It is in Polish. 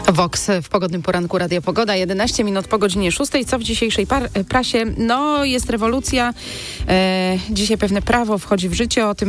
Vox w pogodnym poranku Radia Pogoda, 11 minut po godzinie 6. Co w dzisiejszej prasie? No, jest rewolucja. Dzisiaj pewne prawo wchodzi w życie, o tym